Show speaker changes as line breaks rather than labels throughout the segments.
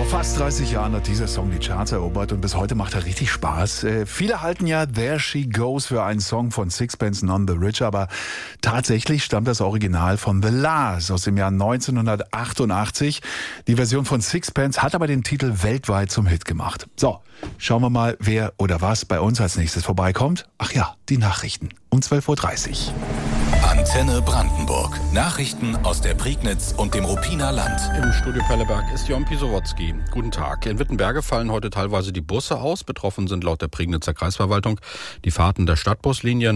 Fast 30 Jahren hat dieser Song die Charts erobert und bis heute macht er richtig Spaß. Viele halten ja There She Goes für einen Song von Sixpence None the Richer, aber tatsächlich stammt das Original von The La's aus dem Jahr 1988. Die Version von Sixpence hat aber den Titel weltweit zum Hit gemacht. So, schauen wir mal, wer oder was bei uns als nächstes vorbeikommt. Ach ja, die Nachrichten um 12.30 Uhr.
Antenne Brandenburg. Nachrichten aus der Prignitz und dem Ruppiner Land.
Im Studio Perleberg ist Jon Pisowotzki. Guten Tag. In Wittenberge fallen heute teilweise die Busse aus. Betroffen sind laut der Prignitzer Kreisverwaltung die Fahrten der Stadtbuslinie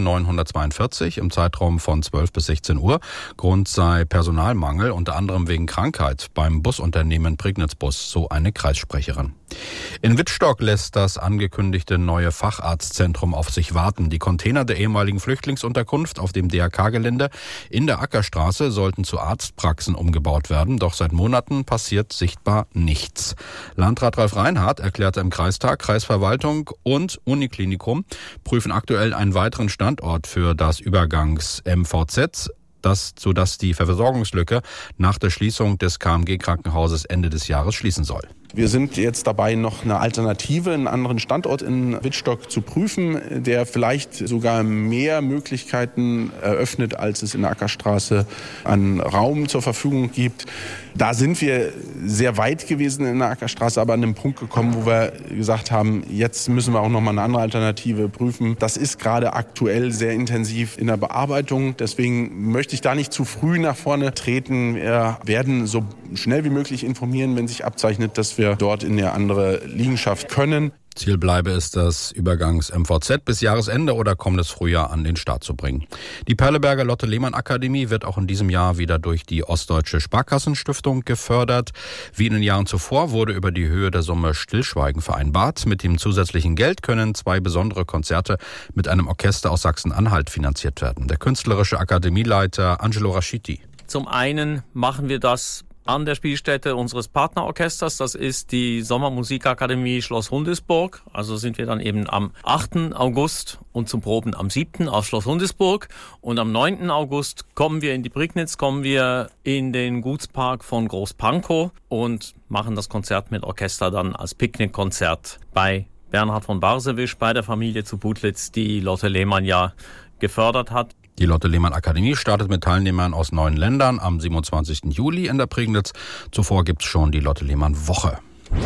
942 im Zeitraum von 12 bis 16 Uhr. Grund sei Personalmangel, unter anderem wegen Krankheit beim Busunternehmen Prignitzbus, so eine Kreissprecherin. In Wittstock lässt das angekündigte neue Facharztzentrum auf sich warten. Die Container der ehemaligen Flüchtlingsunterkunft auf dem DRK-Gelände in der Ackerstraße sollten zu Arztpraxen umgebaut werden. Doch seit Monaten passiert sichtbar nichts. Landrat Ralf Reinhardt erklärte im Kreistag, Kreisverwaltung und Uniklinikum prüfen aktuell einen weiteren Standort für das Übergangs-MVZ, sodass die Versorgungslücke nach der Schließung des KMG-Krankenhauses Ende des Jahres schließen soll.
Wir sind jetzt dabei, noch eine Alternative, einen anderen Standort in Wittstock zu prüfen, der vielleicht sogar mehr Möglichkeiten eröffnet, als es in der Ackerstraße an Raum zur Verfügung gibt. Da sind wir sehr weit gewesen in der Ackerstraße, aber an den Punkt gekommen, wo wir gesagt haben, jetzt müssen wir auch noch mal eine andere Alternative prüfen. Das ist gerade aktuell sehr intensiv in der Bearbeitung. Deswegen möchte ich da nicht zu früh nach vorne treten. Wir werden so schnell wie möglich informieren, wenn sich abzeichnet, dass wir dort in eine andere Liegenschaft können.
Ziel bleibe es, das Übergangs-MVZ bis Jahresende oder kommendes Frühjahr an den Start zu bringen. Die Perleberger Lotte-Lehmann-Akademie wird auch in diesem Jahr wieder durch die Ostdeutsche Sparkassenstiftung gefördert. Wie in den Jahren zuvor wurde über die Höhe der Summe Stillschweigen vereinbart. Mit dem zusätzlichen Geld können 2 besondere Konzerte mit einem Orchester aus Sachsen-Anhalt finanziert werden. Der künstlerische Akademieleiter Angelo Raschiti.
Zum einen machen wir das an der Spielstätte unseres Partnerorchesters. Das ist die Sommermusikakademie Schloss Hundesburg. Also sind wir dann eben am 8. August und zum Proben am 7. auf Schloss Hundesburg. Und am 9. August kommen wir in die Prignitz, kommen wir in den Gutspark von Großpankow und machen das Konzert mit Orchester dann als Picknickkonzert bei Bernhard von Barsewisch, bei der Familie zu Butlitz, die Lotte Lehmann ja gefördert hat.
Die Lotte-Lehmann-Akademie startet mit Teilnehmern aus 9 Ländern am 27. Juli in der Prignitz. Zuvor gibt's schon die Lotte-Lehmann-Woche.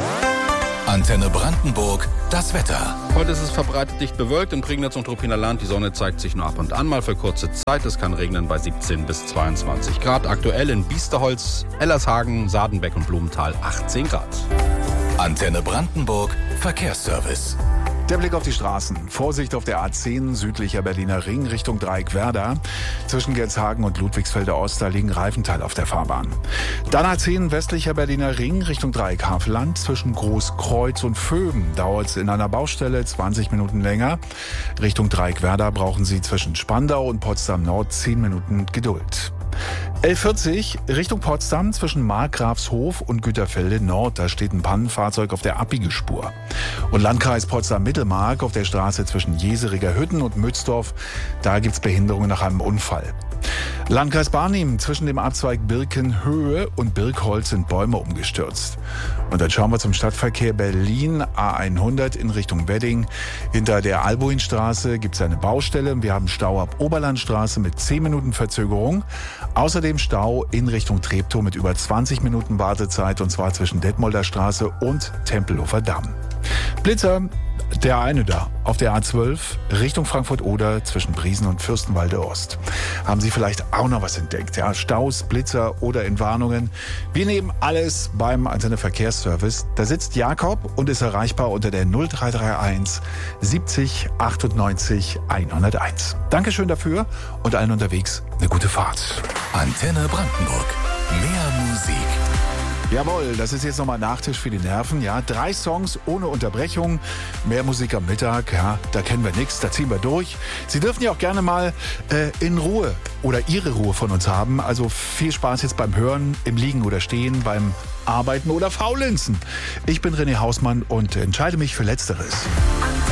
Antenne Brandenburg, das Wetter.
Heute ist es verbreitet dicht bewölkt in Prignitz und Ruppiner Land. Die Sonne zeigt sich nur ab und an mal für kurze Zeit. Es kann regnen bei 17 bis 22 Grad. Aktuell in Biesterholz, Ellershagen, Sardenbeck und Blumenthal 18 Grad.
Antenne Brandenburg, Verkehrsservice.
Der Blick auf die Straßen. Vorsicht auf der A10 südlicher Berliner Ring Richtung Dreieck-Werder. Zwischen Gerzhagen und Ludwigsfelder Ost, da liegen Reifenteile auf der Fahrbahn. Dann A10 westlicher Berliner Ring Richtung Dreieck-Havelland. Zwischen Großkreuz und Vöben dauert es in einer Baustelle 20 Minuten länger. Richtung Dreieck-Werder brauchen Sie zwischen Spandau und Potsdam Nord 10 Minuten Geduld. L40 Richtung Potsdam zwischen Markgrafshof und Güterfelde Nord. Da steht ein Pannenfahrzeug auf der Abbiegespur. Und Landkreis Potsdam-Mittelmark auf der Straße zwischen Jeseriger Hütten und Mützdorf. Da gibt's Behinderungen nach einem Unfall. Landkreis Barnim zwischen dem Abzweig Birkenhöhe und Birkholz sind Bäume umgestürzt. Und dann schauen wir zum Stadtverkehr Berlin A100 in Richtung Wedding. Hinter der Albuinstraße gibt es eine Baustelle. Wir haben Stau ab Oberlandstraße mit 10 Minuten Verzögerung. Außerdem Stau in Richtung Treptow mit über 20 Minuten Wartezeit, und zwar zwischen Detmolder Straße und Tempelhofer Damm. Blitzer, der eine da, auf der A12 Richtung Frankfurt-Oder zwischen Briesen und Fürstenwalde Ost. Haben Sie vielleicht auch noch was entdeckt? Ja, Staus, Blitzer oder Entwarnungen? Wir nehmen alles beim Antenne Verkehrsservice. Da sitzt Jakob und ist erreichbar unter der 0331 70 98 101. Dankeschön dafür und allen unterwegs eine gute Fahrt.
Antenne Brandenburg. Mehr Musik.
Jawohl, das ist jetzt nochmal Nachtisch für die Nerven. Ja, 3 Songs ohne Unterbrechung, mehr Musik am Mittag. Ja, da kennen wir nichts, da ziehen wir durch. Sie dürfen ja auch gerne mal in Ruhe oder Ihre Ruhe von uns haben. Also viel Spaß jetzt beim Hören, im Liegen oder Stehen, beim Arbeiten oder Faulenzen. Ich bin René Hausmann und entscheide mich für Letzteres.